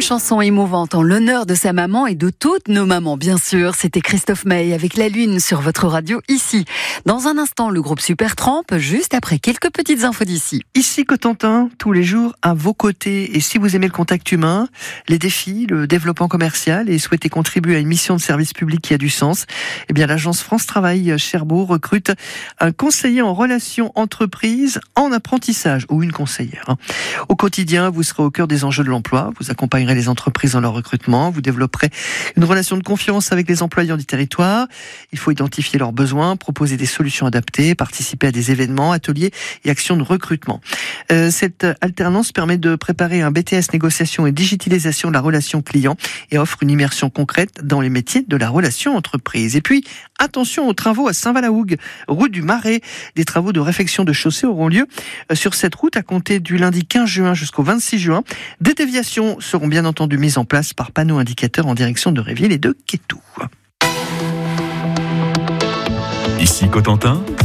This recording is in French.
chanson émouvante en l'honneur de sa maman et de toutes nos mamans, bien sûr. C'était Christophe Maé avec La Lune sur votre radio ici. Dans un instant, le groupe Supertramp, juste après quelques petites infos d'ici. Ici Cotentin, tous les jours à vos côtés. Et si vous aimez le contact humain, les défis, le développement commercial et souhaitez contribuer à une mission de service public qui a du sens, eh bien l'agence France Travail Cherbourg recrute un conseiller en relations entreprises en apprentissage ou une conseillère. Au quotidien, vous serez au cœur des enjeux de l'emploi, vous accompagnerez les entreprises dans leur recrutement, vous développerez une relation de confiance avec les employeurs du territoire. Il faut identifier leurs besoins, proposer des solutions adaptées, participer à des événements, ateliers et actions de recrutement. Cette alternance permet de préparer un BTS négociation et digitalisation de la relation client et offre une immersion concrète dans les métiers de la relation entreprise. Et puis, attention aux travaux à Saint-Valahougue, route du Marais. Des travaux de réfection de chaussée auront lieu sur cette route à compter du lundi 15 juin jusqu'au 26 juin. Des déviations seront bien entendu mises en place par panneaux indicateurs en direction de Réville et de Quétou. Ici Cotentin,